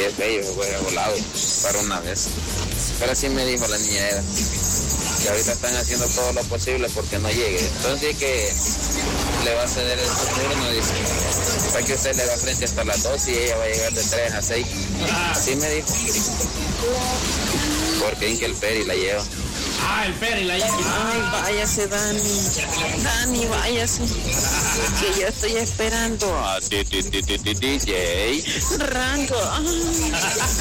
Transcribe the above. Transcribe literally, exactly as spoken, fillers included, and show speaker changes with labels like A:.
A: es bello, güey, volado para una vez. Pero así me dijo la niñera, que ahorita están haciendo todo lo posible porque no llegue. Entonces que le va a ceder el turno, dice, para que usted le da frente hasta las dos y ella va a llegar de tres a seis. Así me dijo. Porque en que el Peri la lleva.
B: Ah, el Peri la lleva.
C: Ay, váyase, Dani. Dani, váyase. Que yo estoy esperando a D J Rango.